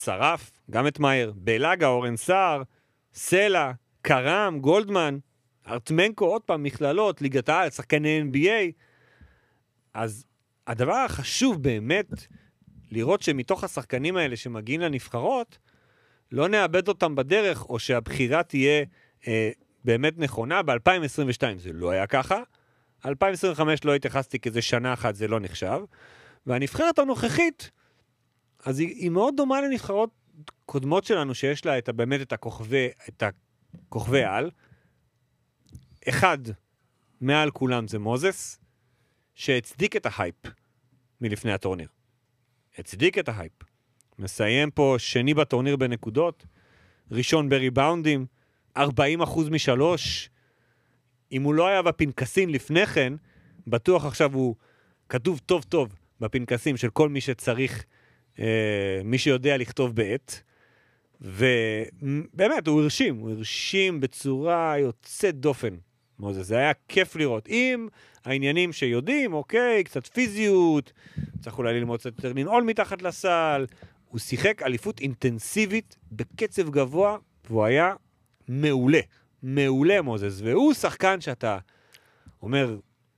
שרף, גם את מאייר, בלגה, אורן סער, סלע, קרם, גולדמן, ארטמנקו, עוד פעם, מכללות, ליגת העל, שחקני NBA. אז הדבר החשוב באמת, לראות שמתוך השחקנים האלה שמגיעים לנבחרות, לא נאבד אותם בדרך, או שהבחירה תהיה באמת נכונה. ב-2022 זה לא היה ככה, 2025 לא התייחסתי כזה שנה אחת, זה לא נחשב, והנבחרת הנוכחית, אז היא מאוד דומה לנבחרות קודמות שלנו, שיש לה באמת את הכוכבי על. אחד מעל כולם זה מוזס, שהצדיק את ההייפ מלפני הטורניר. הצדיק את ההייפ. מסיים פה שני בטורניר בנקודות, ראשון בריבאונדים, 40% משלוש. אם הוא לא היה בפנקסים לפני כן, בטוח עכשיו הוא כתוב טוב טוב בפנקסים של כל מי שצריך, מי שיודע לכתוב בעת. ובאמת, הוא הרשים בצורה יוצאת דופן. מוזס, זה היה כיף לראות. עם העניינים שיודעים, אוקיי, קצת פיזיות, צריך אולי ללמוד קצת יותר לנעול מתחת לסל. הוא שיחק אליפות אינטנסיבית בקצב גבוה, והוא היה מעולה. מעולה מוזס. והוא שחקן שאתה אומר,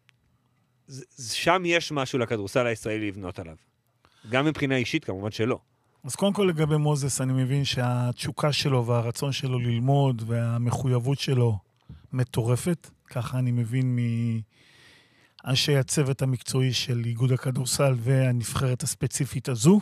שם יש משהו לכדורסל הישראלי לבנות עליו. גם מבחינה אישית, כמובן שלא. אז קודם כל לגבי מוזס, אני מבין שהתשוקה שלו והרצון שלו ללמוד והמחויבות שלו מטורפת. ככה אני מבין מאנשי הצוות המקצועי של איגוד הכדורסל והנבחרת הספציפית הזו.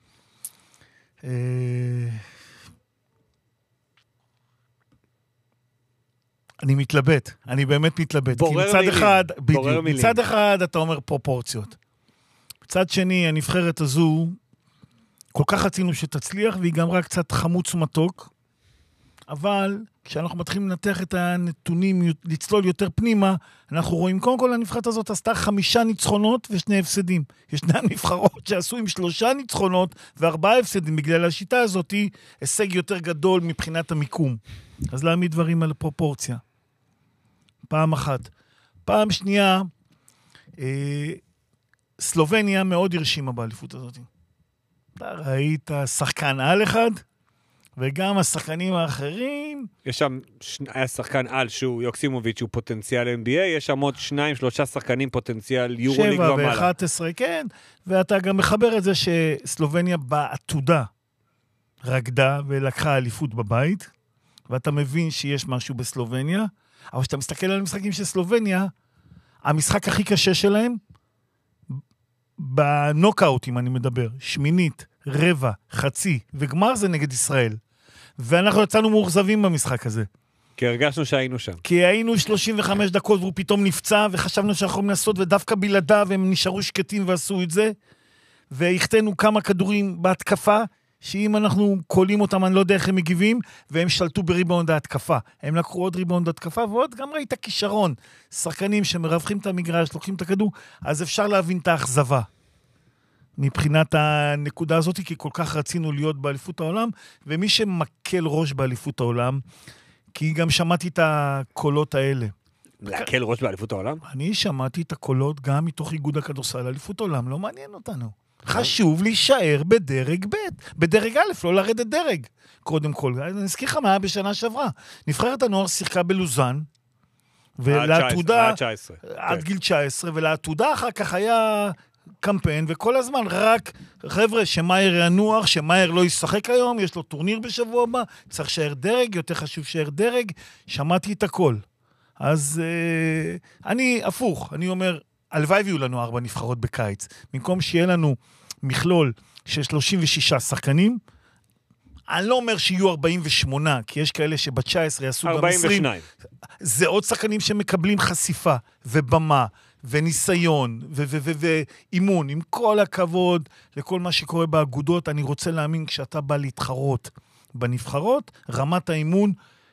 אני מתלבט, אני באמת מתלבט. בורר מילים. מצד אחד אתה אומר פרופורציות. מצד שני, הנבחרת הזו, כל כך רצינו שתצליח, והיא גם רק קצת חמוץ מתוק, אבל כשאנחנו מתחילים לנתח את הנתונים, לצלול יותר פנימה, אנחנו רואים, קודם כל הנבחרת הזאת עשתה 5 ניצחונות ו2 הפסדים. ישנן נבחרות שעשו עם 3 ניצחונות ו4 הפסדים, בגלל השיטה הזאת, הישג יותר גדול מבחינת המיקום. אז להעמיד דברים על פרופורציה. פעם אחת. פעם שנייה, סלובניה מאוד הרשימה באליפות הזאת. אתה ראית שחקן על אחד, וגם השחקנים האחרים... יש שם, היה שחקן על שהוא יוקסימוביץ' הוא פוטנציאל NBA, יש שם עוד 2-3 שחקנים פוטנציאל יורוליג ומעלה. 7 ו-11, כן. ואתה גם מחבר את זה שסלובניה בעתודה רקדה ולקחה אליפות בבית, ואתה מבין שיש משהו בסלובניה, אבל כשאתה מסתכל על המשחקים של סלובניה, המשחק הכי קשה שלהם, בנוקאוטים אני מדבר, שמינית, רבע, חצי, וגמר זה נגד ישראל. ואנחנו יצאנו מאוכזבים במשחק הזה. כי הרגשנו שהיינו שם. כי היינו 35 דקות והוא פתאום נפצע, וחשבנו שאנחנו יכולים לעשות, ודווקא בלעדיו הם נשארו שקטים ועשו את זה, והכתנו כמה כדורים בהתקפה, שאם אנחנו קולים אותם, אני לא יודע איך הם מגיבים, והם שלטו בריבאונד ההתקפה. הם לקחו עוד ריבאונד ההתקפה, ועוד גם ראית כישרון. שחקנים שמרווחים את המגרש, לוקחים את הכדור, אז אפשר להבין את האכזבה. מבחינת הנקודה הזאת, כי כל כך רצינו להיות באליפות העולם, ומי שמקל ראש באליפות העולם, כי גם שמעתי את הקולות האלה. להקל ראש באליפות העולם? אני שמעתי את הקולות גם מתוך איגוד הכדורסל, אליפות העולם, לא מעניין אותנו. חשוב להישאר בדרג ב', בדרג א', לא לרדת דרג. קודם כל, אני אזכיר לך מה היה בשנה שעברה. נבחרת הנוער שיחקה בלוזן, ולעתודה, עד גיל 19, ולעתודה אחר כך היה קמפיין, וכל הזמן רק, חבר'ה, שמאייר ינוח, שמאייר לא ישחק היום, יש לו טורניר בשבוע הבא, צריך שייר דרג, יותר חשוב שייר דרג, שמעתי את הכל. אז אני הפוך, אני אומר, הלוואי ויהיו לנו 4 נבחרות בקיץ. במקום שיהיה לנו מכלול של 36 שחקנים, אני לא אומר שיהיו 48, כי יש כאלה שב-19 יעשו גם 20. זה עוד שחקנים שמקבלים חשיפה ובמה וניסיון ואימון. עם כל הכבוד לכל מה שקורה באגודות, אני רוצה להאמין כשאתה בא להתחרות בנבחרות, רמת האימון,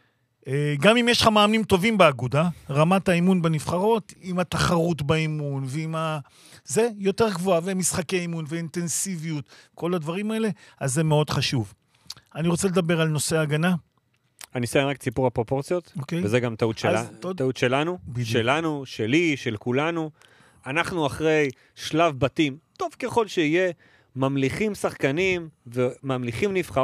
גם אם יש לך מאמנים טובים באגודה, רמת האימון בנבחרות, עם התחרות באימון, ועם זה יותר גבוה, ומשחקי אימון, ואינטנסיביות, כל הדברים האלה, אז זה מאוד חשוב. אני רוצה לדבר על נושא ההגנה. אני אסיים רק ציפור הפרופורציות, וזה גם טעות שלנו, שלנו, שלי, של כולנו. אנחנו אחרי שלב בתים, טוב ככל שיהיה, ממליכים שחקנים וממליכים נבחרות,